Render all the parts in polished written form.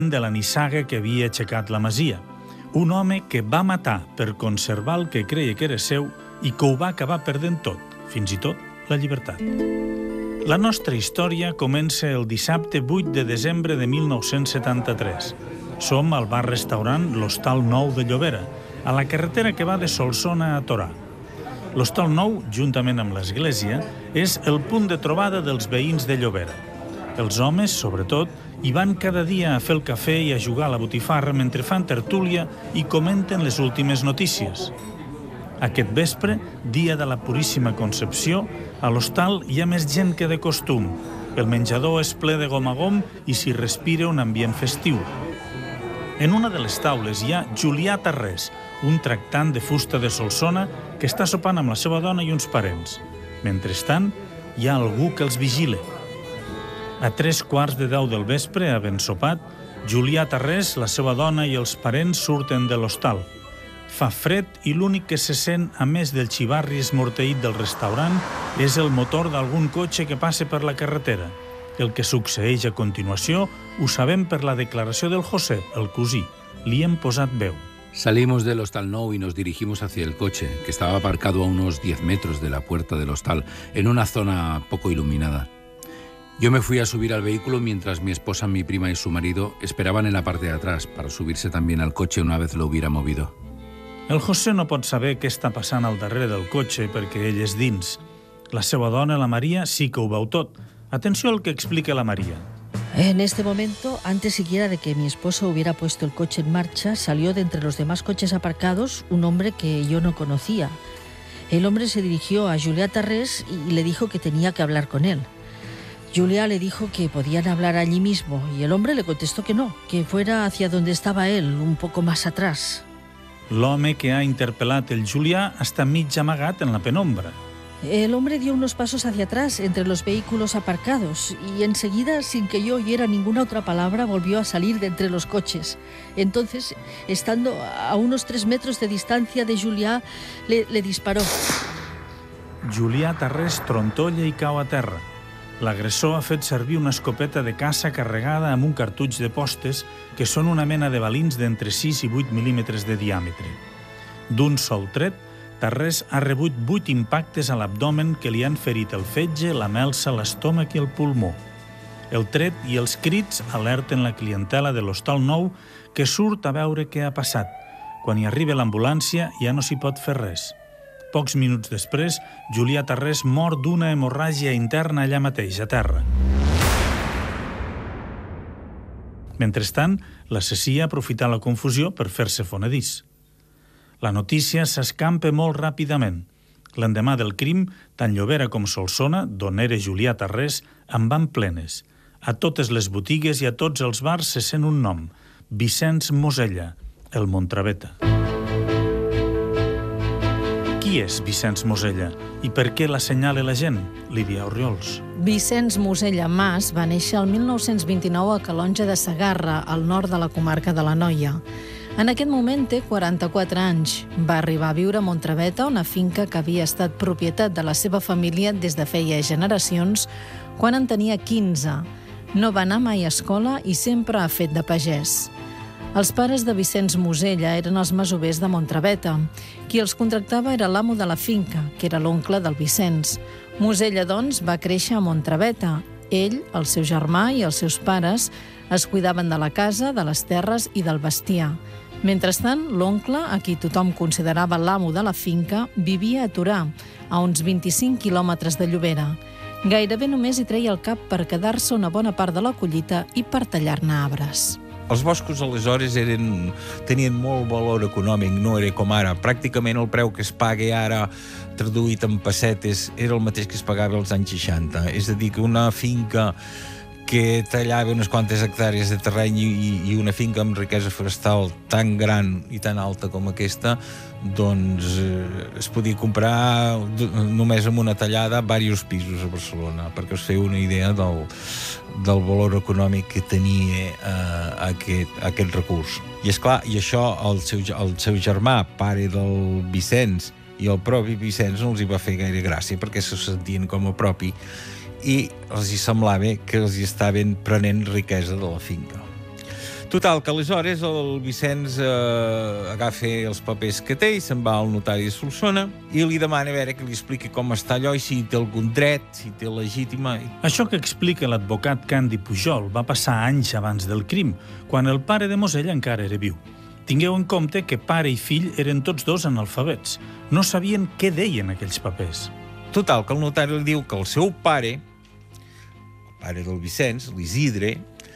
de la nissaga que havia aixecat la masia. Un home que va matar per conservar el que creia que era seu i que ho va acabar perdent tot, fins i tot la llibertat. La nostra història comença el dissabte 8 de desembre de 1973. Som al bar-restaurant L'Hostal Nou de Llobera, a la carretera que va de Solsona a Torà. L'Hostal Nou, juntament amb l'església, és el punt de trobada dels veïns de Llobera. Els homes, sobretot, hi van cada dia a fer el cafè i a jugar a la botifarra mentre fan tertúlia i comenten les últimes notícies. Aquest vespre, dia de la Puríssima Concepció, a l'hostal hi ha més gent que de costum. El menjador és ple de gom a gom i s'hi respira un ambient festiu. En una de les taules hi ha Julià Tarrés, un tractant de fusta de Solsona que està sopant amb la seva dona i uns parents. Mentrestant, hi ha algú que els vigila. A 3:15 del vespre, havent sopat, Julià Tarrés, la seva dona i els parents surten de l'hostal. Fa fred i l'únic que se sent, a més del xivarri esmorteït del restaurant, és el motor d'algun cotxe que passa per la carretera. El que succeeix a continuació ho sabem per la declaració del José, el cosí. Li hem posat veu. Salimos del Hostal Nou y nos dirigimos hacia el coche, que estaba aparcado a unos 10 metros de la puerta del hostal, en una zona poco iluminada. Yo me fui a subir al vehículo mientras mi esposa, mi prima y su marido esperaban en la parte de atrás para subirse también al coche una vez lo hubiera movido. El José no pot saber què està passant al darrere del cotxe perquè ell és dins. La seva dona, la Maria, sí que ho veu tot. Atenció al que explica la Maria. En este momento, antes siquiera de que mi esposo hubiera puesto el coche en marcha, salió de entre los demás coches aparcados un hombre que yo no conocía. El hombre se dirigió a Julià Tarrés y le dijo que tenía que hablar con él. Julià le dijo que podían hablar allí mismo y el hombre le contestó que no, que fuera hacia donde estaba él, un poco más atrás. L'home que ha interpel·lat el Julià està mig amagat en la penombra. El hombre dio unos pasos hacia atrás entre los vehículos aparcados y enseguida, sin que yo oyera ninguna otra palabra, volvió a salir de entre los coches. Entonces, estando a unos 3 metros de distancia de Julià, le disparó. Julià Tarrés trontolla i cau a terra. L'agressor ha fet servir una escopeta de caça carregada amb un cartutx de postes que són una mena de balins d'entre 6 i 8 mil·límetres de diàmetre. D'un sol tret, Tarrés ha rebut 8 impactes a l'abdomen que li han ferit el fetge, la melsa, l'estómac i el pulmó. El tret i els crits alerten la clientela de l'Hostal Nou que surt a veure què ha passat. Quan hi arriba l'ambulància ja no s'hi pot fer res. Pocs minuts després, Julià Tarrés mor d'una hemorràgia interna allà mateix, a terra. Mentrestant, l'assassí ha aprofitat la confusió per fer-se fonedís. La notícia s'escampa molt ràpidament. L'endemà del crim, tant Llobera com Solsona, d'on era Julià Tarrés, en van plenes. A totes les botigues i a tots els bars se sent un nom: Vicenç Mosella, el Montraveta. Qui és Vicenç Mosella i per què l'assenyala la gent? Lídia Orriols. Vicenç Mosella Mas va néixer el 1929 a Calonge de Segarra, al nord de la comarca de l'Anoia. En aquest moment té 44 anys. Va arribar a viure a Montraveta, una finca que havia estat propietat de la seva família des de feia generacions, quan en tenia 15. No va anar mai a escola i sempre ha fet de pagès. Els pares de Vicenç Mosella eren els masovers de Montraveta. Qui els contractava era l'amo de la finca, que era l'oncle del Vicenç. Mosella, doncs, va créixer a Montraveta. Ell, el seu germà i els seus pares es cuidaven de la casa, de les terres i del bestiar. Mentrestant, l'oncle, a qui tothom considerava l'amo de la finca, vivia a Torà, a uns 25 quilòmetres de Llobera. Gairebé només hi treia el cap per quedar-se una bona part de la collita i per tallar-ne arbres. Els boscos aleshores tenien molt valor econòmic, no era com ara. Pràcticament el preu que es paga ara, traduït en pessetes, era el mateix que es pagava als anys 60. És a dir, que una finca que tallava unes quantes hectàrees de terreny i una finca amb riquesa forestal tan gran i tan alta com aquesta, doncs es podia comprar només amb una tallada diversos pisos a Barcelona, perquè us feu una idea del valor econòmic que tenia aquest recurs. I esclar, i això el seu germà, pare del Vicenç, i el propi Vicenç no els hi va fer gaire gràcia perquè se sentien com a propi i els hi semblava que els hi estaven prenent riquesa de la finca. Total, que aleshores el Vicenç agafa els papers que té i se'n va al notari de Solsona i li demana a veure que li expliqui com està allò i si té algun dret, si té legítima... Això que explica l'advocat Candi Pujol va passar anys abans del crim, quan el pare de Mosella encara era viu. Tingueu en compte que pare i fill eren tots dos analfabets. No sabien què deien aquells papers. Total, que el notari li diu que el seu pare, el pare del Vicenç, l'Isidre,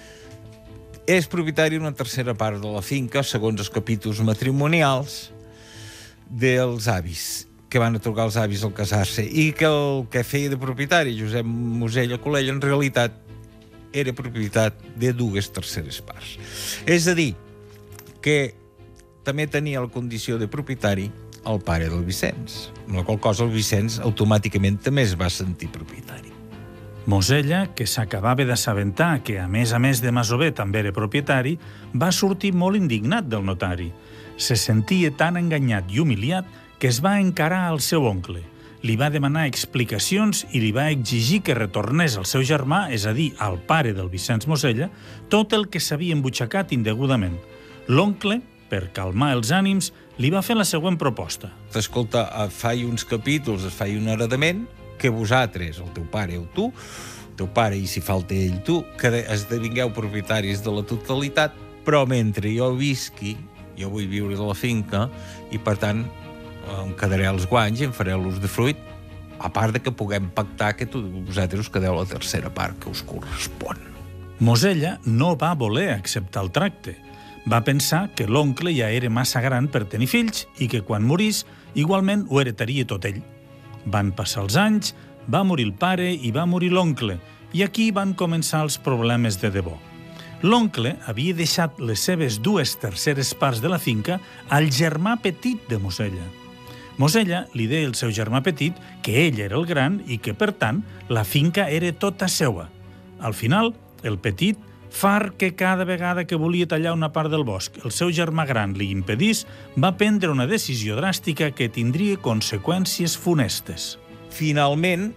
és propietari d'una tercera part de la finca, segons els capítols matrimonials dels avis, que van atorgar els avis al casar-se, i que el que feia de propietari Josep Mosella Colell en realitat era propietat de dues terceres parts. És a dir, que també tenia la condició de propietari el pare del Vicenç, amb la qual cosa el Vicenç automàticament també es va sentir propietari. Mosella, que s'acabava d'assabentar que, a més de masover també era propietari, va sortir molt indignat del notari. Se sentia tan enganyat i humiliat que es va encarar al seu oncle. Li va demanar explicacions i li va exigir que retornés al seu germà, és a dir, al pare del Vicenç Mosella, tot el que s'havia embutxacat indegudament. L'oncle, per calmar els ànims, li va fer la següent proposta. Escolta, faig uns capítols, es faig un heredament, que vosaltres, el teu pare o tu, el teu pare i si falta ell tu, que esdevingueu propietaris de la totalitat, però mentre jo visqui, jo vull viure de la finca i, per tant, em quedaré els guanys i em faré l'ús de fruit, a part de que puguem pactar que vosaltres us quedeu la tercera part que us correspon. Mosella no va voler acceptar el tracte. Va pensar que l'oncle ja era massa gran per tenir fills i que quan morís igualment ho heretaria tot ell. Van passar els anys, va morir el pare i va morir l'oncle, i aquí van començar els problemes de debò. L'oncle havia deixat les seves dues terceres parts de la finca al germà petit de Mosella. Mosella li deia al seu germà petit que ell era el gran i que, per tant, la finca era tota seua. Al final, el petit, fart que cada vegada que volia tallar una part del bosc el seu germà gran li impedís, va prendre una decisió dràstica que tindria conseqüències funestes. Finalment,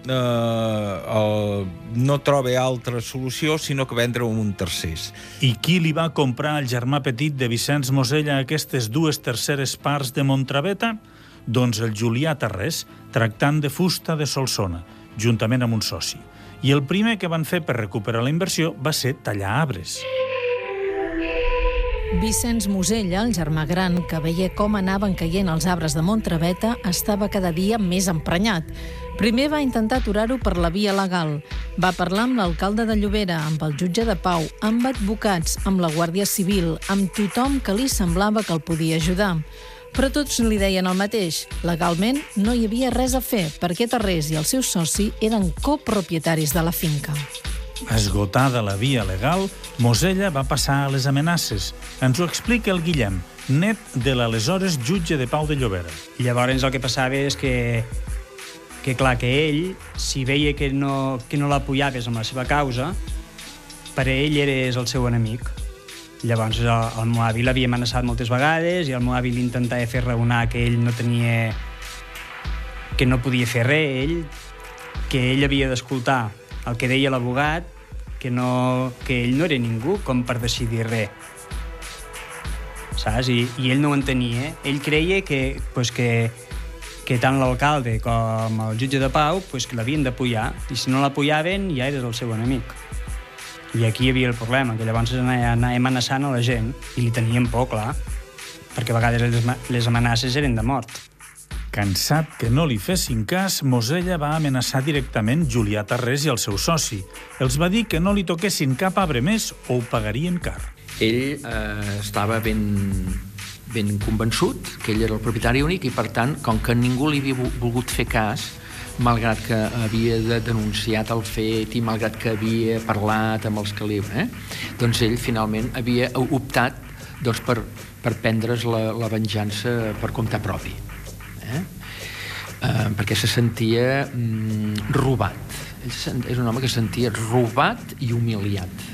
no troba altra solució sinó que vendre un tercers. I qui li va comprar al germà petit de Vicenç Mosella aquestes dues terceres parts de Montraveta? Doncs el Julià Tarrés, tractant de fusta de Solsona, juntament amb un soci. I el primer que van fer per recuperar la inversió va ser tallar arbres. Vicenç Mosella, el germà gran, que veia com anaven caient els arbres de Montraveta, estava cada dia més emprenyat. Primer va intentar aturar-ho per la via legal. Va parlar amb l'alcalde de Llobera, amb el jutge de pau, amb advocats, amb la Guàrdia Civil, amb tothom que li semblava que el podia ajudar. Però tots li deien el mateix. Legalment no hi havia res a fer, perquè Tarrés i el seu soci eren copropietaris de la finca. Esgotada la via legal, Mosella va passar a les amenaces. Ens ho explica el Guillem, net de l'aleshores jutge de pau de Llobera. Llavors el que passava és que clar, que ell, si veia que no l'apoyaves amb la seva causa, per a ell eres el seu enemic. Llavors el meu avi l'havia amenaçat moltes vegades i el meu avi l'intentava fer raonar que ell no tenia... que no podia fer res, que ell havia d'escoltar el que deia l'abogat, que ell no era ningú com per decidir res. Saps? I ell no ho entenia. Ell creia que tant l'alcalde com el jutge de pau que l'havien d'apoyar, i si no l'apoyaven ja eres el seu enemic. I aquí hi havia el problema, que llavors anava amenaçant a la gent, i li tenien por, clar, perquè a vegades les amenaces eren de mort. Cansat que no li fessin cas, Mosella va amenaçar directament Julià Tarrés i el seu soci. Els va dir que no li toquessin cap arbre més o ho pagarien car. Ell estava ben convençut que ell era el propietari únic i, per tant, com que ningú li havia volgut fer cas, malgrat que havia denunciat el fet i malgrat que havia parlat amb els que doncs ell finalment havia optat per prendre's la venjança per compte propi. Perquè se sentia robat. Ell és un home que se sentia robat i humiliat.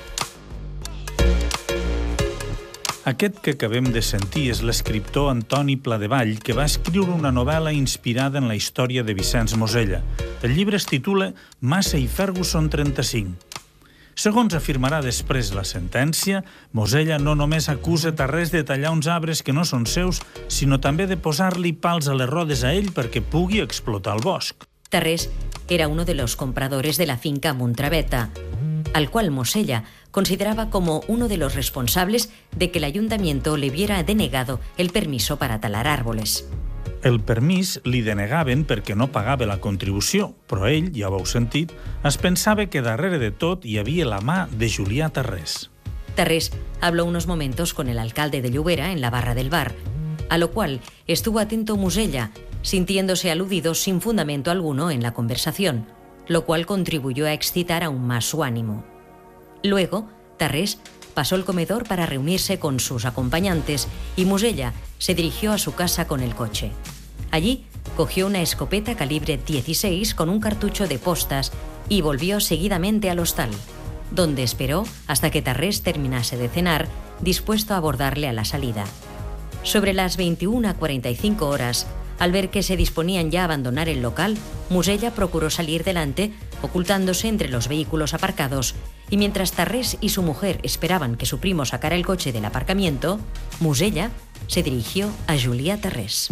Aquest que acabem de sentir és l'escriptor Antoni Pladevall, que va escriure una novel·la inspirada en la història de Vicenç Mosella. El llibre es titula Massey Ferguson 35. Segons afirmarà després la sentència, Mosella no només acusa Tarrés de tallar uns arbres que no són seus, sinó també de posar-li pals a les rodes a ell perquè pugui explotar el bosc. Tarrés era uno de los compradores de la finca Montraveta, al cual Mosella consideraba como uno de los responsables de que el ayuntamiento le hubiera denegado el permiso para talar árboles. El permís li denegaven perquè no pagava la contribució, però ell, ja ho heu sentit, es pensava que darrere de tot hi havia la mà de Julià Tarrés. Tarrés habló unos momentos con el alcalde de Llobera en la barra del bar, a lo cual estuvo atento Mosella, sintiéndose aludido sin fundamento alguno en la conversación, lo cual contribuyó a excitar aún más su ánimo. Luego, Tarrés pasó el comedor para reunirse con sus acompañantes y Mosella se dirigió a su casa con el coche. Allí cogió una escopeta calibre 16 con un cartucho de postas y volvió seguidamente al hostal, donde esperó hasta que Tarrés terminase de cenar, dispuesto a abordarle a la salida. Sobre las 21:45 horas, al ver que se disponían ya a abandonar el local, Mosella procuró salir delante, ocultándose entre los vehículos aparcados, y mientras Tarrés y su mujer esperaban que su primo sacara el coche del aparcamiento, Mosella se dirigió a Julià Tarrés.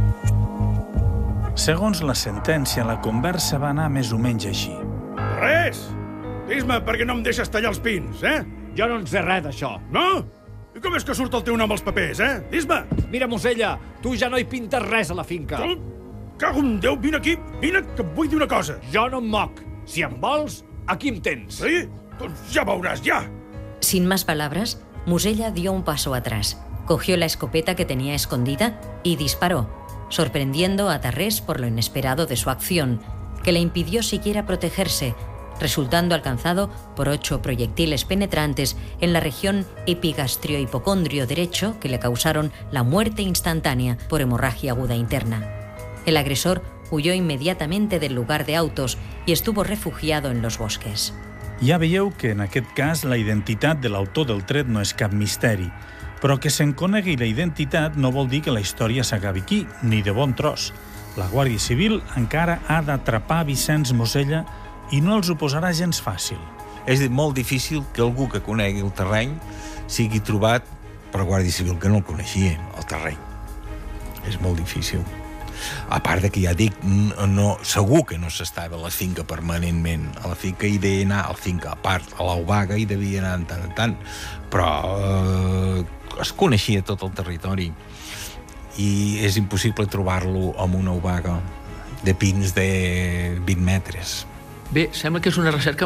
Segons la sentència, la conversa va anar més o menys així. Tarrés! Dis-me per què no em deixes tallar els pins, eh? Jo no en sé res d'això. No? I com és que surt el teu nom als papers, eh? Dis-me! Mira, Mosella, tu ja no hi pintes res a la finca. Tu? Cago en Déu, vine aquí, vine, que et vull dir una cosa. Jo no em moc. Si em vols, aquí em tens. Sí? Doncs ja veuràs, ja. Sin más palabras, Mosella dio un paso atrás, cogió la escopeta que tenía escondida y disparó, sorprendiendo a Tarrés por lo inesperado de su acción, que le impidió siquiera protegerse, resultando alcanzado por 8 proyectiles penetrantes en la región epigastrio-hipocondrio derecho que le causaron la muerte instantánea por hemorragia aguda interna. El agresor huyó inmediatamente del lugar de autos y estuvo refugiado en los bosques. Ja veieu que en aquest cas la identitat de l'autor del tret no és cap misteri, però que se'n conegui la identitat no vol dir que la història s'acabi aquí, ni de bon tros. La Guàrdia Civil encara ha d'atrapar Vicenç Mosella i no els ho posarà gens fàcil. És molt difícil que algú que conegui el terreny sigui trobat per la Guàrdia Civil, que no el coneixia, el terreny. És molt difícil. A part de que ja dic, no, segur que no s'estava a la finca permanentment. A la finca hi devia anar, a la finca, a part, a l'Aubaga hi devia anar tant en tant, però es coneixia tot el territori i és impossible trobar-lo amb una Aubaga de pins de 20 metres. Bé, sembla que és una recerca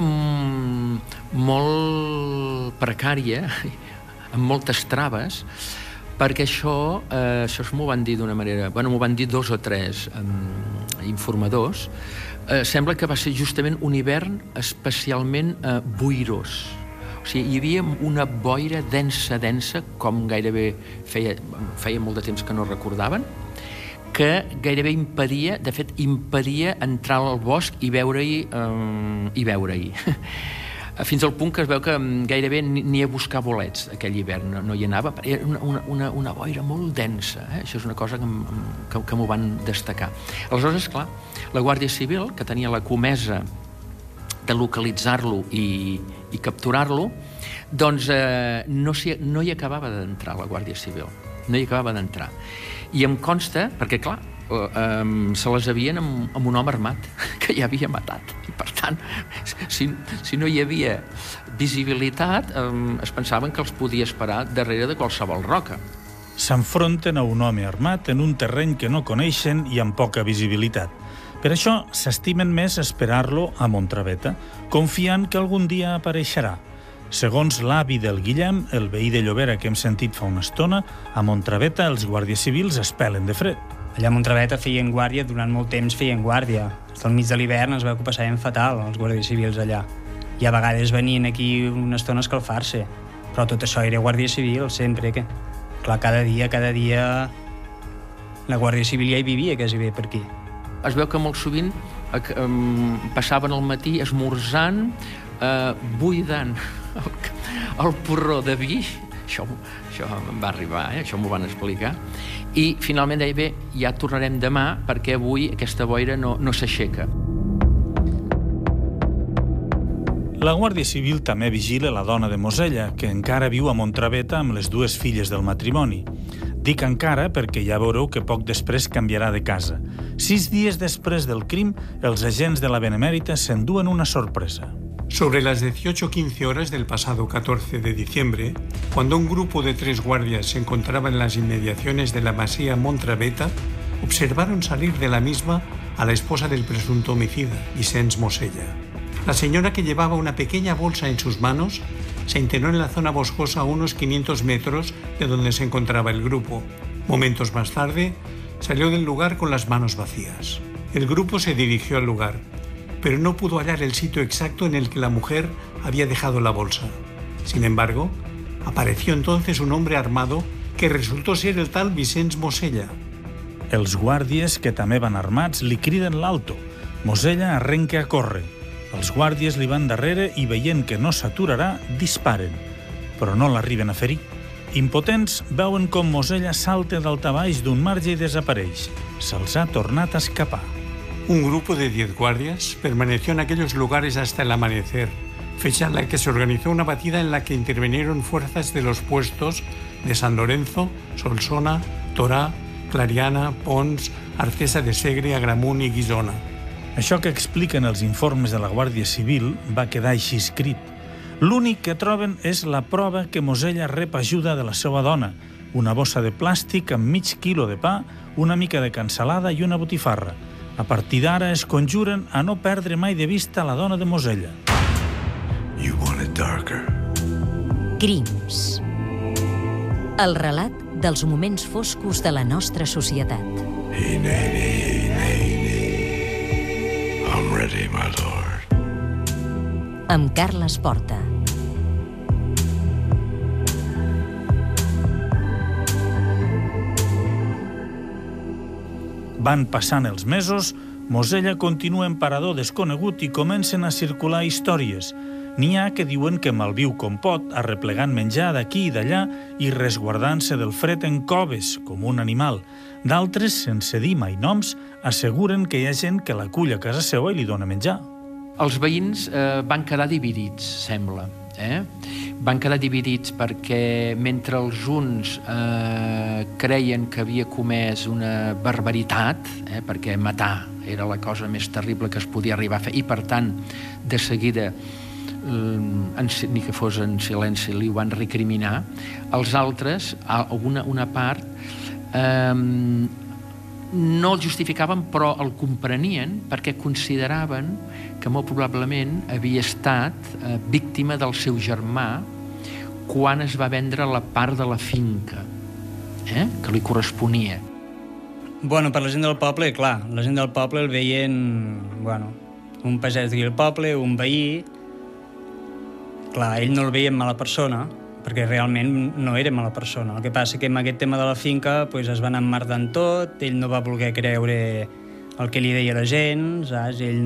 molt precària, amb moltes traves, perquè això m'ho van dir d'una manera... m'ho van dir 2 o 3 informadors. Sembla que va ser justament un hivern especialment boirós. O sigui, hi havia una boira densa, com gairebé feia molt de temps que no recordaven, que gairebé impedia entrar al bosc i veure-hi. Fins al punt que es veu que gairebé ni a buscar bolets aquell hivern no hi anava. Era una boira molt densa. Això és una cosa que m'ho van destacar. Aleshores, clar, la Guàrdia Civil, que tenia la comesa de localitzar-lo i capturar-lo, doncs no hi acabava d'entrar la Guàrdia Civil. No hi acabava d'entrar. I em consta, perquè clar, se les havien amb un home armat que ja havia matat. I per tant, si no hi havia visibilitat, es pensaven que els podia esperar darrere de qualsevol roca. S'enfronten a un home armat en un terreny que no coneixen i amb poca visibilitat. Per això s'estimen més esperar-lo a Montraveta, confiant que algun dia apareixerà. Segons l'avi del Guillem, el veí de Llobera que hem sentit fa una estona, a Montraveta els guàrdies civils es pelen de fred. Allà a Montraveta feien guàrdia, durant molt temps feien guàrdia. Fins al mig de l'hivern es veu que passaven fatal els guàrdies civils allà. I a vegades venien aquí una estona a escalfar-se. Però tot això era guàrdia civil, sempre. Que... Clar, cada dia la Guàrdia Civil ja hi vivia quasi bé per aquí. Es veu que molt sovint passaven al matí esmorzant, buidant el porró de vi. Això em va arribar, això m'ho van explicar. I finalment deia, bé, ja tornarem demà perquè avui aquesta boira no s'aixeca. La Guàrdia Civil també vigila la dona de Mosella, que encara viu a Montraveta amb les dues filles del matrimoni. Dic encara perquè ja veureu que poc després canviarà de casa. 6 dies després del crim, els agents de la Benemèrita s'enduen una sorpresa. Sobre las 18:15 horas del pasado 14 de diciembre, cuando un grupo de 3 guardias se encontraba en las inmediaciones de la masía Montraveta, observaron salir de la misma a la esposa del presunto homicida, Vicenç Mosella. La señora, que llevaba una pequeña bolsa en sus manos, se internó en la zona boscosa a unos 500 metros de donde se encontraba el grupo. Momentos más tarde, salió del lugar con las manos vacías. El grupo se dirigió al lugar, pero no pudo hallar el sitio exacto en el que la mujer había dejado la bolsa. Sin embargo, apareció entonces un hombre armado que resultó ser el tal Vicenç Mosella. Els guàrdies, que també van armats, li criden l'alto. Mosella arrenca a córrer. Els guàrdies li van darrere i, veient que no s'aturarà, disparen, però no l'arriben a ferir. Impotents, veuen com Mosella salta daltabaix d'un marge i desapareix. Se'ls ha tornat a escapar. Un grupo de 10 guardias permaneció en aquellos lugares hasta el amanecer, fecha en la que se organizó una batida en la que intervinieron fuerzas de los puestos de San Lorenzo, Solsona, Torà, Clariana, Pons, Artesa de Segre, Agramunt i Guissona. Això que expliquen els informes de la Guàrdia Civil va quedar així escrit. L'únic que troben és la prova que Mosella rep ajuda de la seva dona, una bossa de plàstic amb mig quilo de pa, una mica de cansalada i una botifarra. A partir d'ara es conjuren a no perdre mai de vista la dona de Mosella. You want it darker. Crims. El relat dels moments foscos de la nostra societat. Hey, nay, I'm ready, my lord. Amb Carles Porta. Van passant els mesos, Mosella continua en parador desconegut i comencen a circular històries. N'hi ha que diuen que malviu com pot, arreplegant menjar d'aquí i d'allà i resguardant-se del fred en coves, com un animal. D'altres, sense dir mai noms, asseguren que hi ha gent que l'acull a casa seva i li dona menjar. Els veïns van quedar dividits, sembla. Van quedar dividits perquè mentre els uns creien que havia comès una barbaritat, perquè matar era la cosa més terrible que es podia arribar a fer, i per tant, de seguida, ni que fos en silenci, li ho van recriminar, els altres, una part, no el justificaven, però el comprenien perquè consideraven que molt probablement havia estat víctima del seu germà quan es va vendre la part de la finca que li corresponia. Bueno, per la gent del poble, clar, la gent del poble el veien, bueno, un pagès d'aquí del poble, un veí. Clar, ell no el veia mala persona, perquè realment no era mala persona. El que passa que amb aquest tema de la finca es van emmerdant tot, ell no va voler creure el que li deia la gent, saps? Ell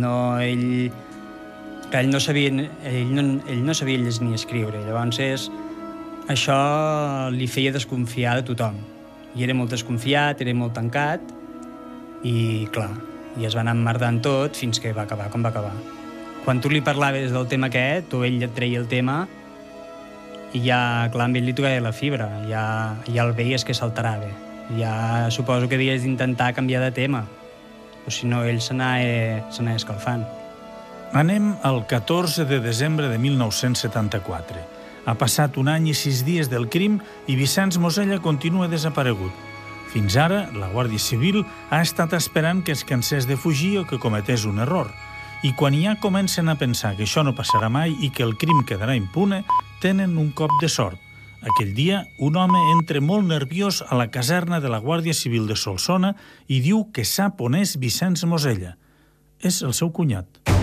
no sabia llegir ni escriure. Llavors això li feia desconfiar de tothom. I era molt desconfiat, era molt tancat, i clar, i es van emmerdant tot fins que va acabar com va acabar. Quan tu li parlaves del tema aquest, o ell et treia el tema, i ja, clar, amb ell li tocava la fibra, ja el veies que s'alterava. Ja suposo que havies d'intentar canviar de tema, o si no, ell s'anava escalfant. Anem al 14 de desembre de 1974. Ha passat 1 any i 6 dies del crim i Vicenç Mosella continua desaparegut. Fins ara, la Guàrdia Civil ha estat esperant que es cansés de fugir o que cometés un error. I quan ja comencen a pensar que això no passarà mai i que el crim quedarà impune, tenen un cop de sort. Aquell dia, un home entra molt nerviós a la caserna de la Guàrdia Civil de Solsona i diu que sap on és Vicenç Mosella. És el seu cunyat.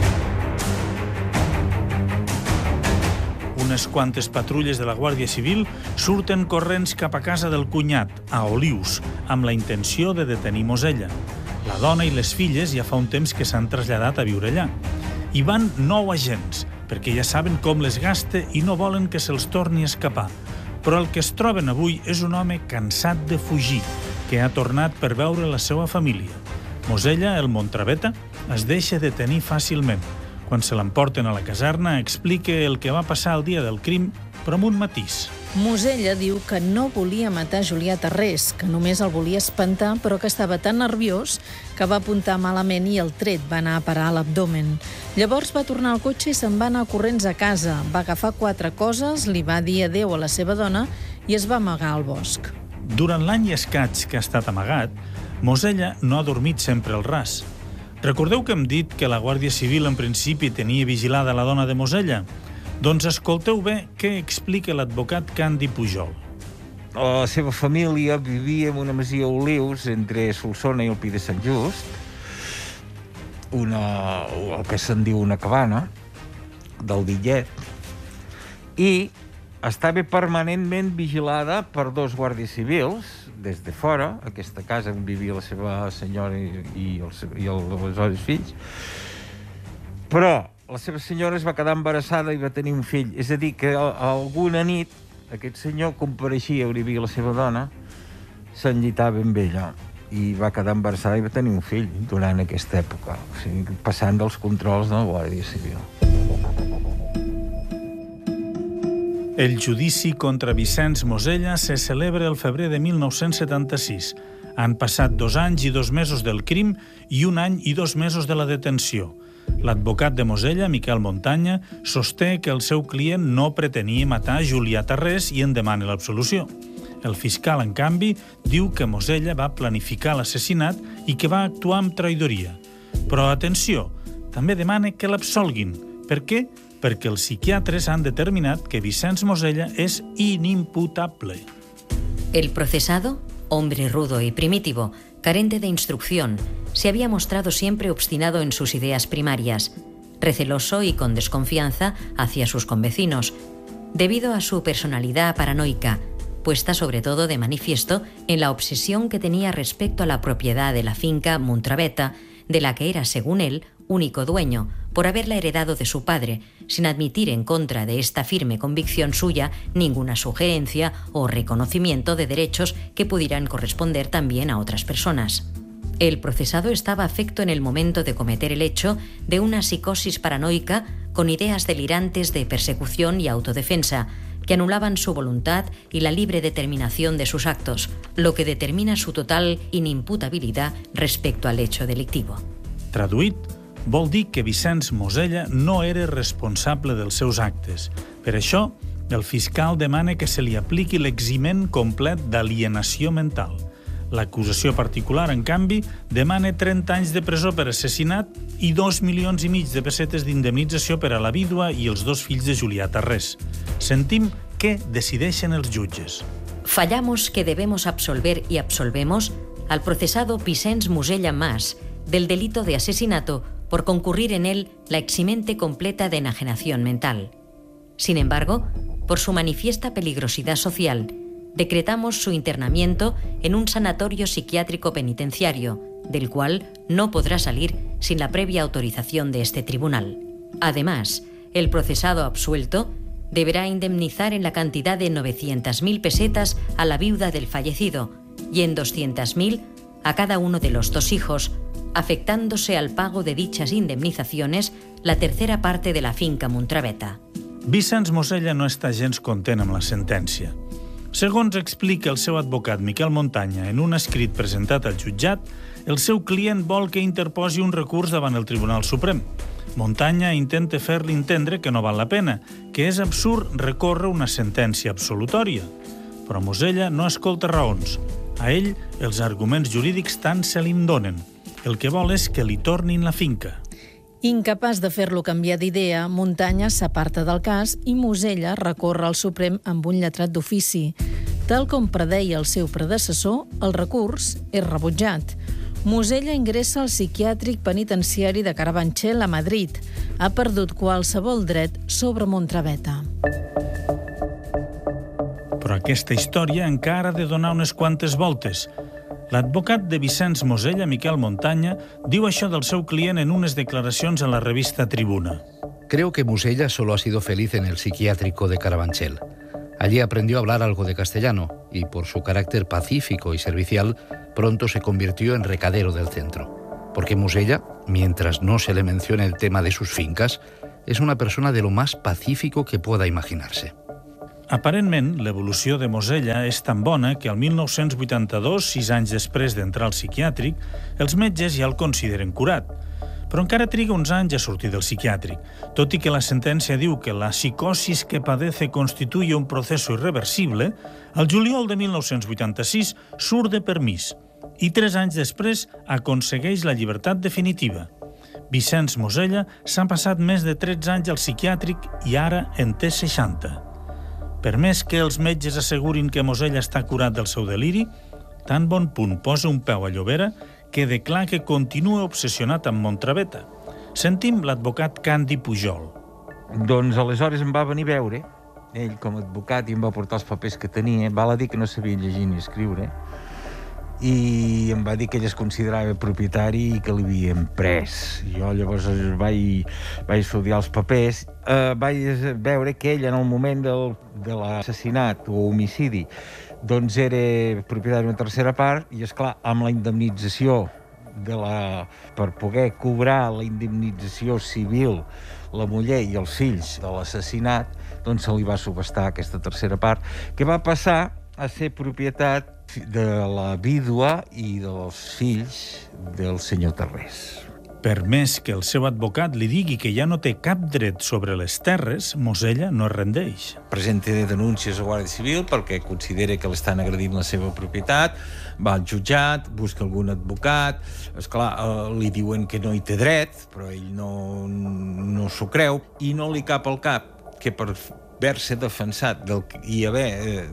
Unes quantes patrulles de la Guàrdia Civil surten corrents cap a casa del cunyat, a Olius, amb la intenció de detenir Mosella. La dona i les filles ja fa un temps que s'han traslladat a viure allà. Hi van 9 agents, perquè ja saben com les gasta i no volen que se'ls torni a escapar. Però el que es troben avui és un home cansat de fugir, que ha tornat per veure la seva família. Mosella, el Montraveta, es deixa detenir fàcilment. Quan se l'emporten a la caserna, explica el que va passar el dia del crim, però amb un matís. Mosella diu que no volia matar Julià Tarrés, que només el volia espantar, però que estava tan nerviós que va apuntar malament i el tret va anar a parar a l'abdomen. Llavors va tornar al cotxe i se'n va anar corrents a casa. Va agafar 4 coses, li va dir adéu a la seva dona i es va amagar al bosc. Durant l'any i escaig que ha estat amagat, Mosella no ha dormit sempre al ras. Recordeu que hem dit que la Guàrdia Civil en principi tenia vigilada la dona de Mosella? Doncs escolteu bé què explica l'advocat Candi Pujol. La seva família vivia en una masia Olius entre Solsona i el Pi de Sant Just, el que se'n diu una cabana, del Dillet, i estava permanentment vigilada per 2 guàrdies civils des de fora, aquesta casa on vivia la seva senyora i els aleshores fills, però la seva senyora es va quedar embarassada i va tenir un fill. És a dir, que alguna nit aquest senyor compareixia on hi havia la seva dona, s'enllitava amb ella i va quedar embarassada i va tenir un fill durant aquesta època, o sigui, passant dels controls de la Guàrdia Civil. El judici contra Vicenç Mosella se celebra el febrer de 1976. Han passat 2 anys i 2 mesos del crim i 1 any i 2 mesos de la detenció. L'advocat de Mosella, Miquel Montanya, sosté que el seu client no pretenia matar Julià Tarrés i en demana l'absolució. El fiscal, en canvi, diu que Mosella va planificar l'assassinat i que va actuar amb traïdoria. Però, atenció, també demana que l'absolguin. Per què? Perquè els psiquiatres han determinat que Vicenç Mosella es inimputable. El procesado, hombre rudo y primitivo, carente de instrucción, se había mostrado siempre obstinado en sus ideas primarias, receloso y con desconfianza hacia sus convecinos, debido a su personalidad paranoica, puesta sobre todo de manifiesto en la obsesión que tenía respecto a la propiedad de la finca Montraveta, de la que era, según él, único dueño, por haberla heredado de su padre, sin admitir en contra de esta firme convicción suya ninguna sugerencia o reconocimiento de derechos que pudieran corresponder también a otras personas. El procesado estaba afecto en el momento de cometer el hecho de una psicosis paranoica con ideas delirantes de persecución y autodefensa, que anulaban su voluntad y la libre determinación de sus actos, lo que determina su total inimputabilidad respecto al hecho delictivo. Traduït, vol dir que Vicenç Mosella no era responsable dels seus actes. Per això, el fiscal demana que se li apliqui l'eximent complet d'alienació mental. L'acusació particular, en canvi, demana 30 anys de presó per assassinat i 2,5 milions de pessetes d'indemnització per a la vídua i els 2 fills de Julià Tarrés. Sentim què decideixen els jutges. Fallamos que debemos absolver y absolvemos al procesado Vicenç Mosella Mas del delito de asesinato por concurrir en él la eximente completa de enajenación mental. Sin embargo, por su manifiesta peligrosidad social, decretamos su internamiento en un sanatorio psiquiátrico penitenciario, del cual no podrá salir sin la previa autorización de este tribunal. Además, el procesado absuelto deberá indemnizar en la cantidad de 900.000 pesetas a la viuda del fallecido y en 200.000 a cada uno de los 2 hijos, afectándose al pago de dichas indemnizaciones la tercera parte de la finca Montraveta. Vicenç Mosella no està gens content amb la sentència. Segons explica el seu advocat Miquel Montanya en un escrit presentat al jutjat, el seu client vol que interposi un recurs davant el Tribunal Suprem. Montanya intenta fer-li entendre que no val la pena, que és absurd recórrer una sentència absolutòria. Però Mosella no escolta raons. A ell, els arguments jurídics tant se li donen. El que vol és que li tornin la finca. Incapaç de fer-lo canviar d'idea, Montanya s'aparta del cas i Mosella recorre al Suprem amb un lletrat d'ofici. Tal com predeia el seu predecessor, el recurs és rebutjat. Mosella ingressa al psiquiàtric penitenciari de Carabanchel a Madrid. Ha perdut qualsevol dret sobre Montraveta. Però aquesta història encara ha de donar unes quantes voltes. L'advocat de Vicenç Mosella, Miquel Montanya, diu això del seu client en unes declaracions a la revista Tribuna. Creo que Mosella solo ha sido feliz en el psiquiátrico de Carabanchel. Allí aprendió a hablar algo de castellano y, por su carácter pacífico y servicial, pronto se convirtió en recadero del centro. porque Mosella, mientras no se le mencione el tema de sus fincas, es una persona de lo más pacífico que pueda imaginarse. Aparentment, l'evolució de Mosella és tan bona que el 1982, 6 anys després d'entrar al psiquiàtric, els metges ja el consideren curat. Però encara triga uns anys a sortir del psiquiàtric, tot i que la sentència diu que la psicosis que padece constituye un proceso irreversible, el juliol de 1986 surt de permís i 3 anys després aconsegueix la llibertat definitiva. Vicenç Mosella s'ha passat més de 13 anys al psiquiàtric i ara en té 60. Per més que els metges assegurin que Mosella està curat del seu deliri, tan bon punt posa un peu a Llobera queda clar que continua obsessionat amb Montraveta. Sentim l'advocat Candi Pujol. Doncs aleshores em va venir a veure, ell com a advocat, i em va portar els papers que tenia. Val a dir que no sabia llegir ni escriure, i em va dir que ell es considerava propietari i que l'havien pres. Jo llavors vaig estudiar els papers, vaig veure que ell en el moment de l'assassinat o homicidi doncs era propietari d'una tercera part i, esclar, amb la indemnització per poder cobrar la indemnització civil la muller i els fills de l'assassinat, doncs se li va subhastar aquesta tercera part, que va passar a ser propietat de la vídua i dels fills del senyor Tarrés. Per més que el seu advocat li digui que ja no té cap dret sobre les terres, Mosella no es rendeix. Presenta denúncies a Guàrdia Civil perquè considera que l'estan agredint la seva propietat, va al jutjat, busca algun advocat, esclar, li diuen que no hi té dret, però ell no s'ho creu, i no li cap al cap que per haver-se defensat i haver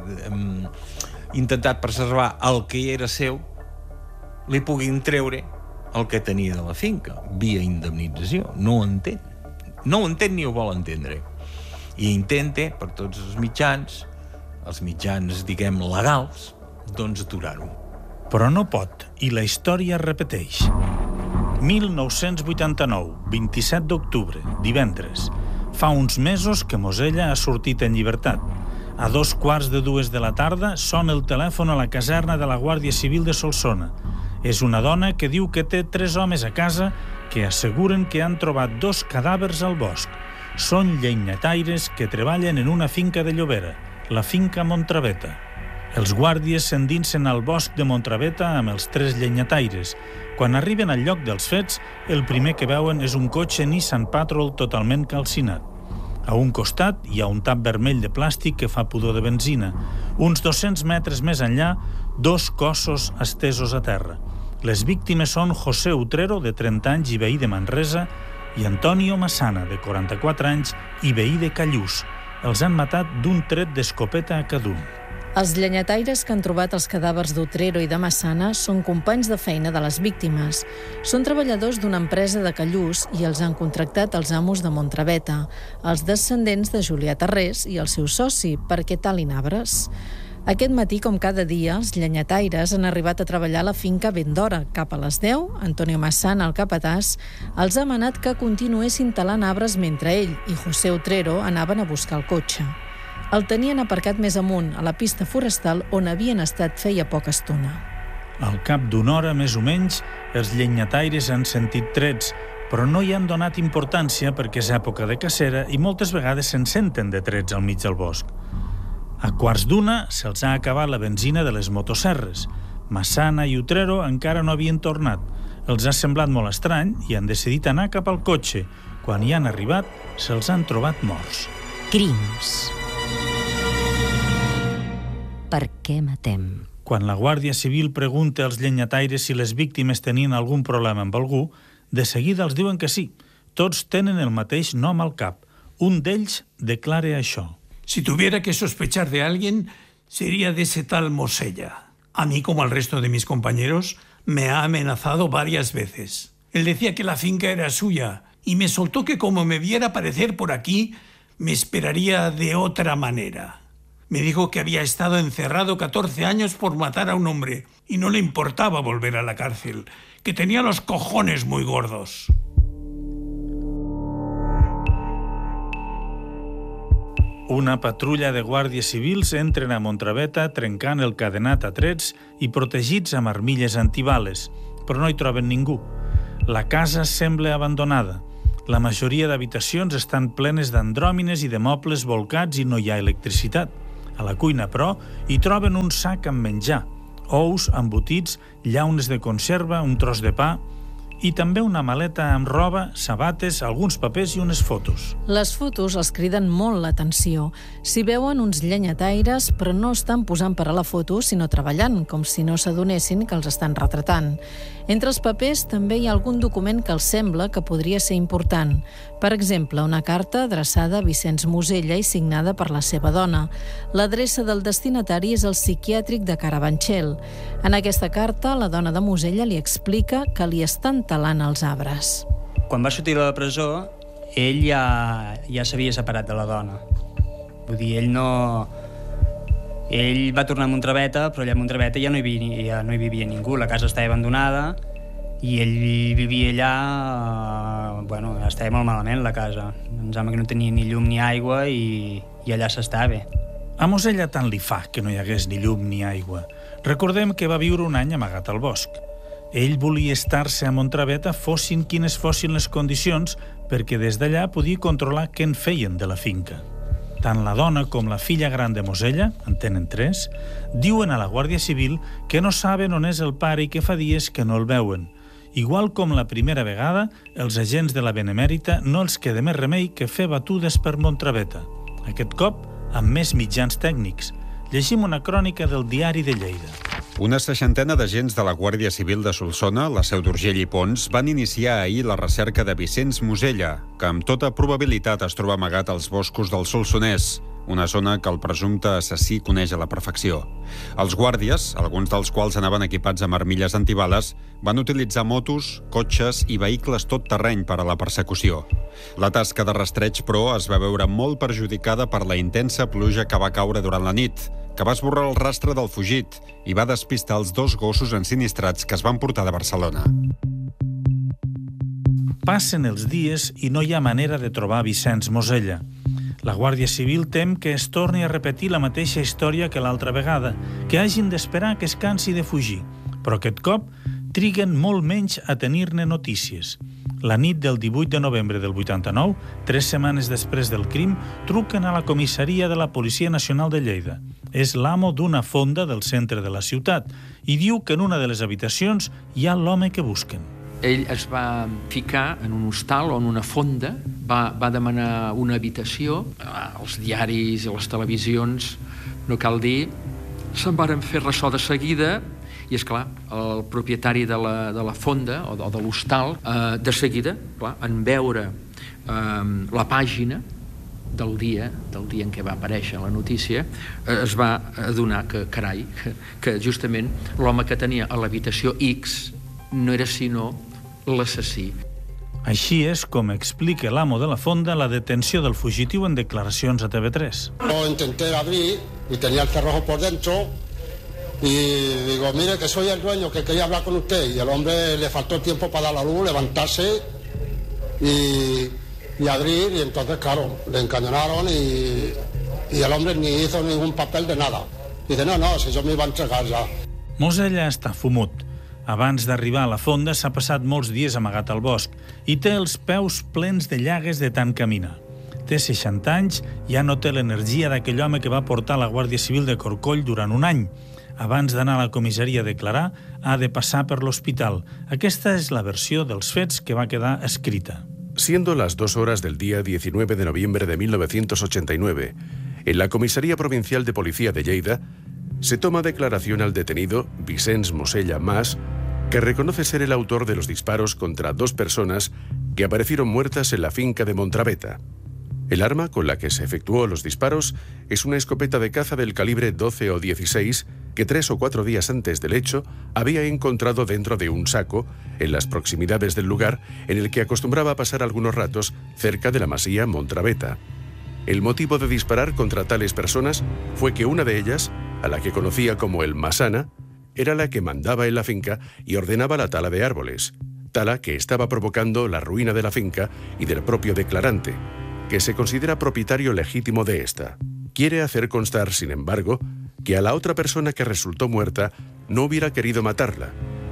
intentat preservar el que era seu, li puguin treure el que tenia de la finca, via indemnització. No ho entén. No ho entén ni ho vol entendre. I intenta, per tots els mitjans, diguem, legals, doncs aturar-ho. Però no pot, i la història es repeteix. 1989, 27 d'octubre, divendres. Fa uns mesos que Mosella ha sortit en llibertat. A 2:15 de la tarda sona el telèfon a la caserna de la Guàrdia Civil de Solsona. És una dona que diu que té 3 homes a casa que asseguren que han trobat 2 cadàvers al bosc. Són llenyataires que treballen en una finca de Llobera, la finca Montraveta. Els guàrdies s'endinsen al bosc de Montraveta amb els 3 llenyataires. Quan arriben al lloc dels fets, el primer que veuen és un cotxe Nissan Patrol totalment calcinat. A un costat hi ha un tap vermell de plàstic que fa pudor de benzina. Uns 200 metres més enllà, 2 cossos estesos a terra. Les víctimes són José Utrero, de 30 anys i veí de Manresa, i Antonio Massana, de 44 anys i veí de Callús. Els han matat d'un tret d'escopeta a cada un. Els llenyataires que han trobat els cadàvers d'Utrero i de Massana són companys de feina de les víctimes. Són treballadors d'una empresa de Callús i els han contractat els amos de Montraveta, els descendents de Julià Tarrés i el seu soci, perquè talin arbres. Aquest matí, com cada dia, els llenyataires han arribat a treballar a la finca ben d'hora. Cap a les 10, Antonio Massana, el capatàs, els ha manat que continuessin talant arbres mentre ell i José Utrero anaven a buscar el cotxe. El tenien aparcat més amunt, a la pista forestal, on havien estat feia poca estona. Al cap d'una hora, més o menys, els llenyataires han sentit trets, però no hi han donat importància perquè és època de cacera i moltes vegades se'n senten de trets al mig del bosc. A 1:15 se'ls ha acabat la benzina de les motosserres. Massana i Utrero encara no havien tornat. Els ha semblat molt estrany i han decidit anar cap al cotxe. Quan hi han arribat, se'ls han trobat morts. Crims. Per què matem? Quan la Guàrdia Civil pregunta als llenyataires si les víctimes tenien algun problema amb algú, de seguida els diuen que sí. Tots tenen el mateix nom al cap. Un d'ells declara això. Si tuviera que sospechar de alguien, sería de ese tal Mosella. A mí, como al resto de mis compañeros, me ha amenazado varias veces. Él decía que la finca era suya y me soltó que como me viera aparecer por aquí, me esperaría de otra manera. Me dijo que había estado encerrado 14 años por matar a un hombre y no le importaba volver a la cárcel, que tenía los cojones muy gordos. Una patrulla de guàrdies civils entren a Montraveta trencant el cadenat a trets i protegits amb armilles antibales, però no hi troben ningú. La casa sembla abandonada. La majoria d'habitacions estan plenes d'andròmines i de mobles volcats i no hi ha electricitat. A la cuina, però, hi troben un sac amb menjar, ous, embotits, llaunes de conserva, un tros de pa i també una maleta amb roba, sabates, alguns papers i unes fotos. Les fotos els criden molt l'atenció. S'hi veuen uns llenyataires, però no estan posant per a la foto, sinó treballant, com si no s'adonessin que els estan retratant. Entre els papers també hi ha algun document que els sembla que podria ser important. Per exemple, una carta adreçada a Vicenç Mosella i signada per la seva dona. L'adreça del destinatari és el psiquiàtric de Carabanchel. En aquesta carta, la dona de Mosella li explica que li estan talant els arbres. Quan va sortir de la presó, ell ja s'havia separat de la dona. Vull dir, ell va tornar a Montraveta, però allà a Montraveta ja no hi vivia ningú. La casa estava abandonada i ell vivia allà... estava molt malament, la casa. Em sembla que no tenia ni llum ni aigua i allà s'estava. A Mosella tant li fa que no hi hagués ni llum ni aigua. Recordem que va viure un any amagat al bosc. Ell volia estar-se a Montraveta fossin quines fossin les condicions perquè des d'allà podia controlar què en feien de la finca. Tant la dona com la filla gran de Mosella, en tenen 3, diuen a la Guàrdia Civil que no saben on és el pare i que fa dies que no el veuen. Igual com la primera vegada, els agents de la Benemèrita no els queda més remei que fer batudes per Montraveta. Aquest cop amb més mitjans tècnics. Llegim una crònica del Diari de Lleida. Una 60 d'agents de la Guàrdia Civil de Solsona, la Seu d'Urgell i Pons, van iniciar ahir la recerca de Vicenç Mosella, que amb tota probabilitat es troba amagat als boscos del Solsonès, una zona que el presumpte assassí coneix a la perfecció. Els guàrdies, alguns dels quals anaven equipats amb armilles antibales, van utilitzar motos, cotxes i vehicles tot terreny per a la persecució. La tasca de rastreig, però, es va veure molt perjudicada per la intensa pluja que va caure durant la nit, que va esborrar el rastre del fugit i va despistar els 2 gossos ensinistrats que es van portar de Barcelona. Passen els dies i no hi ha manera de trobar Vicenç Mosella. La Guàrdia Civil tem que es torni a repetir la mateixa història que l'altra vegada, que hagin d'esperar que es cansi de fugir, però aquest cop triguen molt menys a tenir-ne notícies. La nit del 18 de novembre del 89, 3 setmanes després del crim, truquen a la comissaria de la Policia Nacional de Lleida. És l'amo d'una fonda del centre de la ciutat i diu que en una de les habitacions hi ha l'home que busquen. Ell es va ficar en un hostal o en una fonda, va demanar una habitació, els diaris i les televisions, no cal dir, se'n varen fer ressò de seguida, i és clar, el propietari de la fonda o de l'hostal, de seguida, clar, en veure la pàgina del dia en què va aparèixer la notícia, es va adonar que, carai, que justament l'home que tenia a l'habitació X no era sinó l'assassí. Així és com explica l'amo de la fonda la detenció del fugitiu en declaracions a TV3. Lo intenté abrir y tenía el cerrojo por dentro y digo, mire que soy el dueño, que quería hablar con usted. Y el hombre le faltó tiempo para dar la luz, levantarse y abrir, y entonces, claro, le encañonaron y el hombre ni hizo ningún papel de nada. Dice, no, si yo me iba a entregar ya. Mosella està fumut. Abans d'arribar a la fonda s'ha passat molts dies amagat al bosc i té els peus plens de llagues de tant caminar. Té 60 anys, ja no té l'energia d'aquell home que va portar la Guàrdia Civil de Corcoll durant un any. Abans d'anar a la comissaria a declarar, ha de passar per l'hospital. Aquesta és la versió dels fets que va quedar escrita. Siendo las 2 horas del día 19 de noviembre de 1989, en la Comisaría Provincial de Policía de Lleida, se toma declaración al detenido Vicenç Mosella Mas, que reconoce ser el autor de los disparos contra 2 personas que aparecieron muertas en la finca de Montraveta. El arma con la que se efectuó los disparos es una escopeta de caza del calibre 12 o 16 que 3 o 4 días antes del hecho había encontrado dentro de un saco en las proximidades del lugar en el que acostumbraba pasar algunos ratos cerca de la masía Montraveta. El motivo de disparar contra tales personas fue que una de ellas, a la que conocía como el Masana, era la que mandaba en la finca y ordenaba la tala de árboles, tala que estaba provocando la ruina de la finca y del propio declarante, que se considera propietario legítimo de esta. Quiere hacer constar, sin embargo, que a la otra persona que resultó muerta no hubiera querido matarla,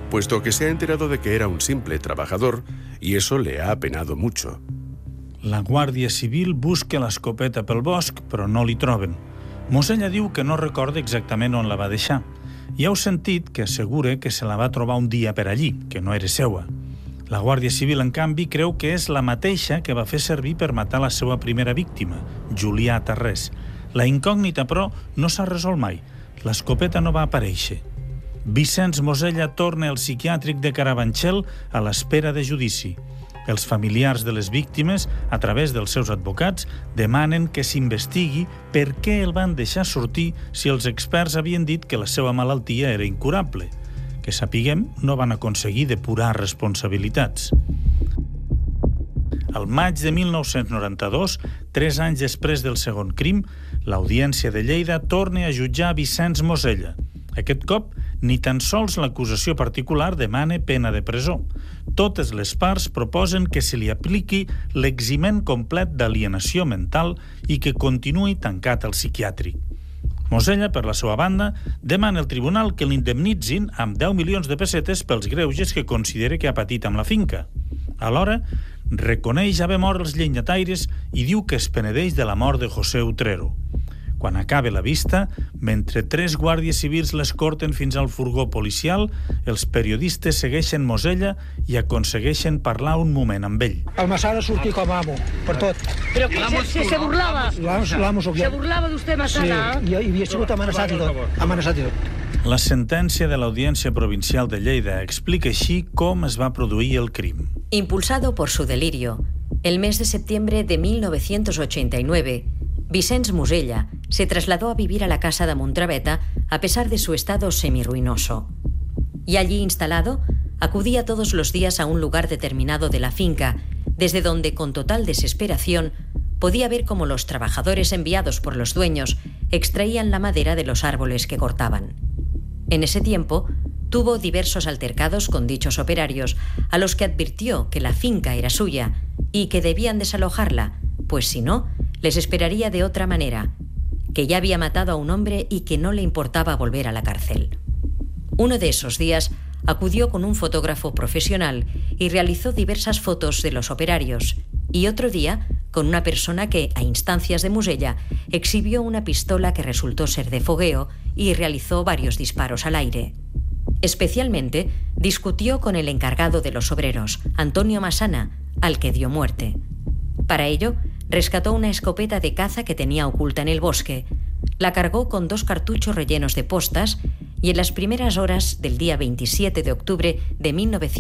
puesto que se ha enterado de que era un simple trabajador y eso le ha apenado mucho. La Guàrdia Civil busca l'escopeta pel bosc, però no li troben. Mosella diu que no recorda exactament on la va deixar. I heu sentit que assegura que se la va trobar un dia per allí, que no era seua. La Guàrdia Civil, en canvi, creu que és la mateixa que va fer servir per matar la seva primera víctima, Julià Tarrés. La incògnita, però, no s'ha resolt mai. L'escopeta no va aparèixer. Vicenç Mosella torna al psiquiàtric de Carabanchel a l'espera de judici. Els familiars de les víctimes, a través dels seus advocats, demanen que s'investigui per què el van deixar sortir si els experts havien dit que la seva malaltia era incurable. Que sapiguem, no van aconseguir depurar responsabilitats. Al maig de 1992, 3 anys després del segon crim, l'Audiència de Lleida torna a jutjar Vicenç Mosella. Aquest cop, ni tan sols l'acusació particular demana pena de presó. Totes les parts proposen que se li apliqui l'eximent complet d'alienació mental i que continuï tancat al psiquiàtric. Mosella, per la seva banda, demana al tribunal que l'indemnitzin amb 10 milions de pessetes pels greuges que considera que ha patit amb la finca. Alhora, reconeix haver mort els llenyataires i diu que es penedeix de la mort de José Utrero. Quan acaba la vista, mentre 3 guàrdies civils l'escorten fins al furgó policial, els periodistes segueixen Mosella i aconsegueixen parlar un moment amb ell. El Massana sortia com a amo, per tot. Però que se burlava? L'amo sóc jo. Se burlava d'usted, Massana? Sí, i havia sigut amenaçat i tot. La sentència de l'Audiència Provincial de Lleida explica així com es va produir el crim. Impulsado por su delirio, el mes de septiembre de 1989, Vicenç Mosella se trasladó a vivir a la casa de Montraveta a pesar de su estado semiruinoso. Y allí instalado, acudía todos los días a un lugar determinado de la finca, desde donde, con total desesperación, podía ver cómo los trabajadores enviados por los dueños extraían la madera de los árboles que cortaban. En ese tiempo, tuvo diversos altercados con dichos operarios, a los que advirtió que la finca era suya y que debían desalojarla, pues si no, les esperaría de otra manera, que ya había matado a un hombre y que no le importaba volver a la cárcel. Uno de esos días acudió con un fotógrafo profesional y realizó diversas fotos de los operarios, y otro día con una persona que, a instancias de Mosella, exhibió una pistola que resultó ser de fogueo y realizó varios disparos al aire. Especialmente discutió con el encargado de los obreros, Antonio Massana, al que dio muerte. Para ello, rescató una escopeta de caza que tenía oculta en el bosque, la cargó con 2 cartuchos rellenos de postas y en las primeras horas del día 27 de octubre de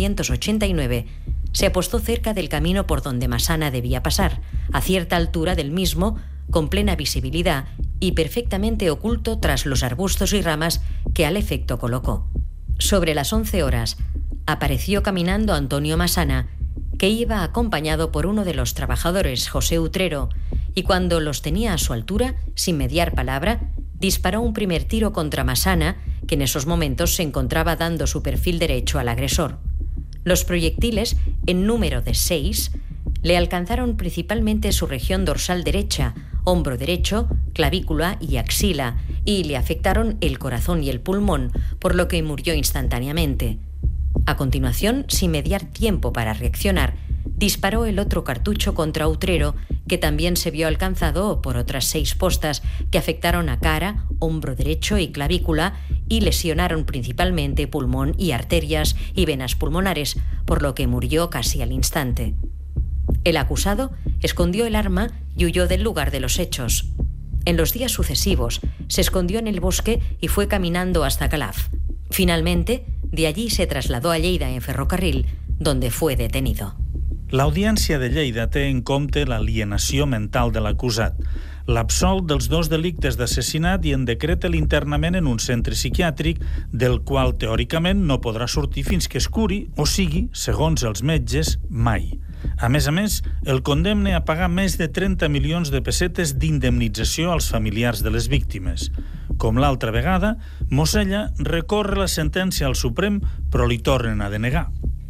1989 se apostó cerca del camino por donde Massana debía pasar, a cierta altura del mismo, con plena visibilidad y perfectamente oculto tras los arbustos y ramas que al efecto colocó. Sobre las 11 horas, apareció caminando Antonio Massana, que iba acompañado por uno de los trabajadores, José Utrero, y cuando los tenía a su altura, sin mediar palabra, disparó un primer tiro contra Massana, que en esos momentos se encontraba dando su perfil derecho al agresor. Los proyectiles, en número de 6, le alcanzaron principalmente su región dorsal derecha, hombro derecho, clavícula y axila, y le afectaron el corazón y el pulmón, por lo que murió instantáneamente. A continuación, sin mediar tiempo para reaccionar, disparó el otro cartucho contra Utrero, que también se vio alcanzado por otras 6 postas que afectaron a cara, hombro derecho y clavícula y lesionaron principalmente pulmón y arterias y venas pulmonares, por lo que murió casi al instante. El acusado escondió el arma y huyó del lugar de los hechos. En los días sucesivos, se escondió en el bosque y fue caminando hasta Calaf. Finalmente, de allí se trasladó a Lleida en ferrocarril, donde fue detenido. L'Audiència de Lleida té en compte l'alienació mental de l'acusat, l'absol dels 2 delictes d'assassinat i en decreta l'internament en un centre psiquiàtric del qual teòricament no podrà sortir fins que es curi, o sigui, segons els metges, mai. A més, el condemna a pagar més de 30 milions de pessetes d'indemnització als familiars de les víctimes. Com l'altra vegada, Mosella recorre la sentència al Suprem, però li tornen a denegar.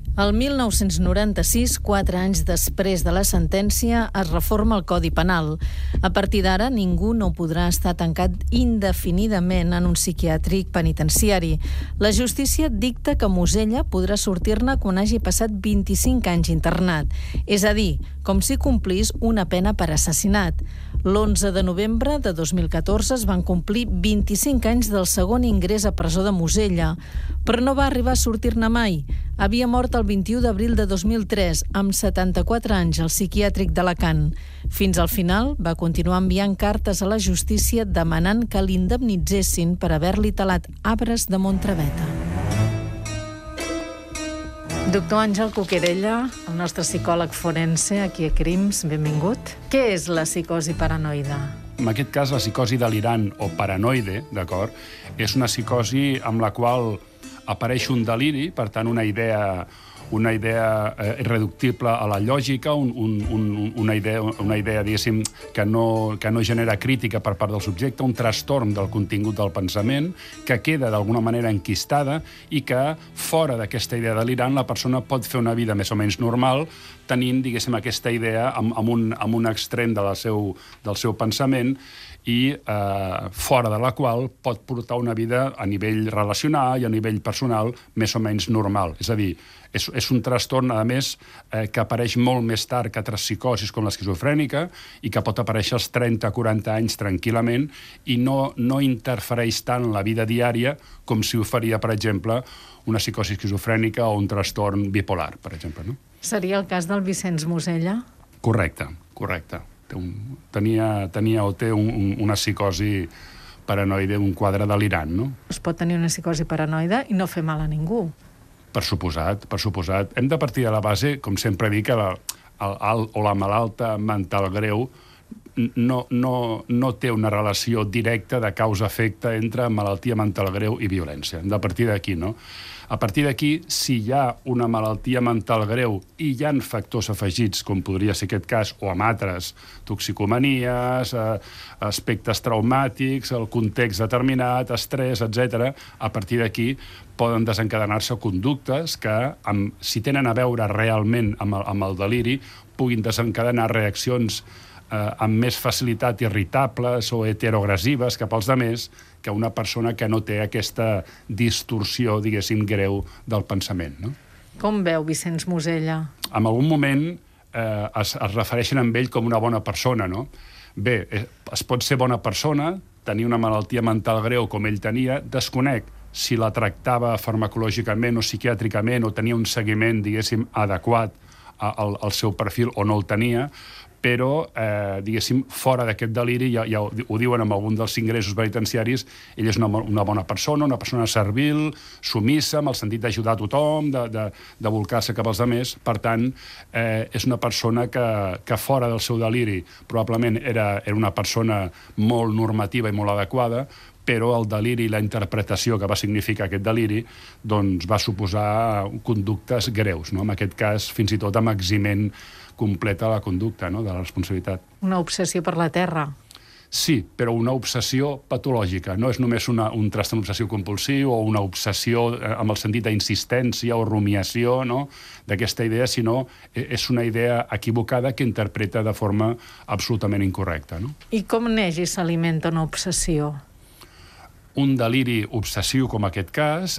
El 1996, 4 anys després de la sentència, es reforma el Codi Penal. A partir d'ara, ningú no podrà estar tancat indefinidament en un psiquiàtric penitenciari. La justícia dicta que Mosella podrà sortir-ne quan hagi passat 25 anys internat, és a dir, com si complís una pena per assassinat. L'11 de novembre de 2014 es van complir 25 anys del segon ingrés a presó de Mosella, però no va arribar a sortir-ne mai. Havia mort el 21 d'abril de 2003, amb 74 anys, al psiquiàtric d'Alacant. Fins al final va continuar enviant cartes a la justícia demanant que l'indemnitzessin per haver-li talat arbres de Montraveta. Doctor Àngel Cuquerella, el nostre psicòleg forense aquí a Crims, benvingut. Què és la psicosi paranoide? En aquest cas, la psicosi delirant o paranoide, d'acord, és una psicosi amb la qual apareix un deliri, per tant, una idea irreductible a la lògica, una idea, diguéssim, que no genera crítica per part del subjecte, un trastorn del contingut del pensament, que queda d'alguna manera enquistada i que, fora d'aquesta idea delirant, la persona pot fer una vida més o menys normal, tenint, diguéssim, aquesta idea amb un extrem del seu pensament i fora de la qual pot portar una vida a nivell relacional i a nivell personal més o menys normal. És a dir, és un trastorn, a més, que apareix molt més tard que altres psicosis com l'esquizofrènica i que pot aparèixer als 30-40 anys tranquil·lament i no interfereix tant en la vida diària com si ho faria, per exemple, una psicosi esquizofrènica o un trastorn bipolar, per exemple. No? Seria el cas del Vicenç Mosella? Correcte. Tenia o té una psicosi paranoide, un quadre delirant, no? Es pot tenir una psicosi paranoide i no fer mal a ningú. Per suposat. Hem de partir de la base, com sempre dic, que la malalta mental greu no té una relació directa de causa-efecte entre malaltia mental greu i violència. Hem de partir d'aquí, no? A partir d'aquí, si hi ha una malaltia mental greu i hi ha factors afegits, com podria ser aquest cas, o amb altres, toxicomanies, aspectes traumàtics, el context determinat, estrès, etc., a partir d'aquí poden desencadenar-se conductes que, si tenen a veure realment amb el deliri, puguin desencadenar reaccions amb més facilitat irritables o heteroagressives cap als altres que una persona que no té aquesta distorsió, diguéssim, greu del pensament. No? Com veu Vicenç Mosella? En algun moment es refereixen a ell com una bona persona, no? Bé, es pot ser bona persona, tenir una malaltia mental greu com ell tenia, desconec si la tractava farmacològicament o psiquiàtricament o tenia un seguiment, diguéssim, adequat al seu perfil o no el tenia, però, diguéssim, fora d'aquest deliri, ja ho diuen amb algun dels ingressos penitenciaris, ell és una bona persona, una persona servil, sumissa, amb el sentit d'ajudar a tothom, de volcar-se cap als altres. Per tant, és una persona que fora del seu deliri probablement era una persona molt normativa i molt adequada, però el deliri i la interpretació que va significar aquest deliri doncs va suposar conductes greus, no? En aquest cas, fins i tot amb eximent completa la conducta, no? De la responsabilitat. Una obsessió per la terra. Sí, però una obsessió patològica. No és només un trastorn obsessiu compulsiu o una obsessió amb el sentit d'insistència o rumiació, no? D'aquesta idea, sinó és una idea equivocada que interpreta de forma absolutament incorrecta. No? I com neix i s'alimenta una obsessió? Un deliri obsessiu com aquest cas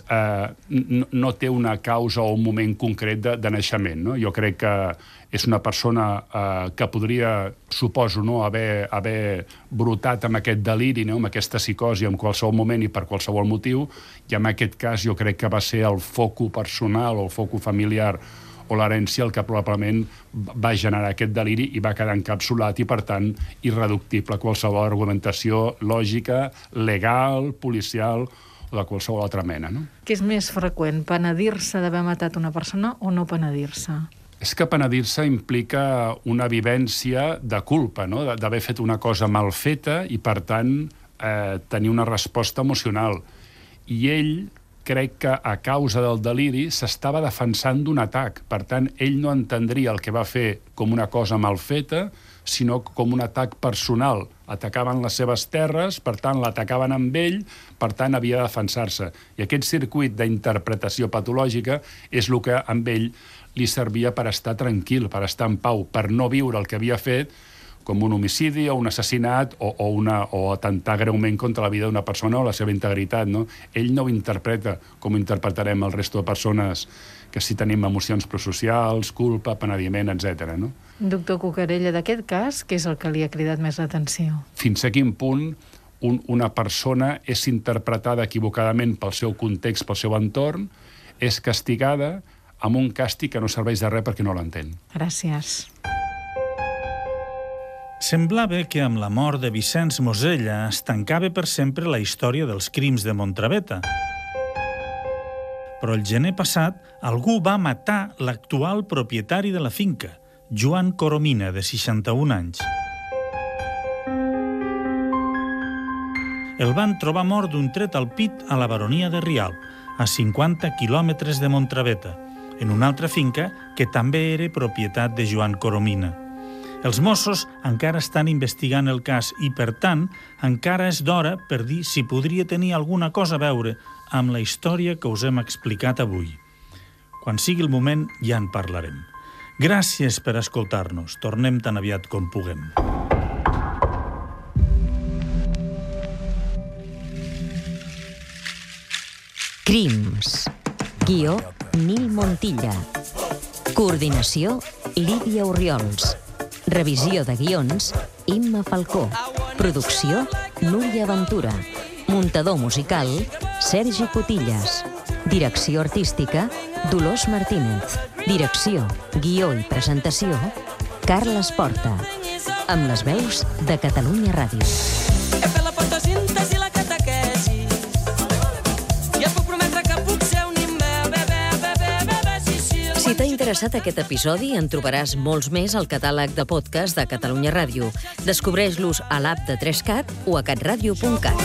no té una causa o un moment concret de naixement. No? Jo crec que és una persona que podria, suposo, no, haver brotat amb aquest deliri, no, amb aquesta psicosi en qualsevol moment i per qualsevol motiu, i en aquest cas jo crec que va ser el foco personal o el foco familiar o l'herència el que probablement va generar aquest deliri i va quedar encapsulat i, per tant, irreductible a qualsevol argumentació lògica, legal, policial o de qualsevol altra mena. No? Què és més freqüent, penedir-se d'haver matat una persona o no penedir-se? És que penedir-se implica una vivència de culpa, no? D'haver fet una cosa mal feta i, per tant, tenir una resposta emocional. I ell, crec que a causa del deliri s'estava defensant d'un atac. Per tant, ell no entendria el que va fer com una cosa mal feta, sinó com un atac personal. Atacaven les seves terres, per tant, l'atacaven amb ell, per tant, havia de defensar-se. I aquest circuit d'interpretació patològica és el que amb ell li servia per estar tranquil, per estar en pau, per no viure el que havia fet com un homicidi o un assassinat o atentar greument contra la vida d'una persona o la seva integritat, no? Ell no ho interpreta com ho interpretarem el resto de persones que sí tenim emocions prosocials, culpa, penediment, etc. No? Doctor Cucarella, d'aquest cas, què és el que li ha cridat més l'atenció? Fins a quin punt una persona és interpretada equivocadament pel seu context, pel seu entorn, és castigada amb un càstig que no serveix de res perquè no l'entén. Gràcies. Semblava que amb la mort de Vicenç Mosella es tancava per sempre la història dels crims de Montraveta. Però el gener passat algú va matar l'actual propietari de la finca, Joan Coromina, de 61 anys. El van trobar mort d'un tret al pit a la baronia de Rialp, a 50 quilòmetres de Montraveta, en una altra finca que també era propietat de Joan Coromina. Els Mossos encara estan investigant el cas i, per tant, encara és d'hora per dir si podria tenir alguna cosa a veure amb la història que us hem explicat avui. Quan sigui el moment ja en parlarem. Gràcies per escoltar-nos. Tornem tan aviat com puguem. Crims. Guió, Nil Montilla. Coordinació, Lídia Orriols. Revisió de guions, Imma Falcó. Producció, Núria Ventura. Muntador musical, Sergi Cotillas. Direcció artística, Dolors Martínez. Direcció, guió i presentació, Carles Porta. Amb les veus de Catalunya Ràdio. Si t'ha interessat aquest episodi, en trobaràs molts més al catàleg de podcast de Catalunya Ràdio. Descobreix-los a l'app de 3CAT o a catradio.cat.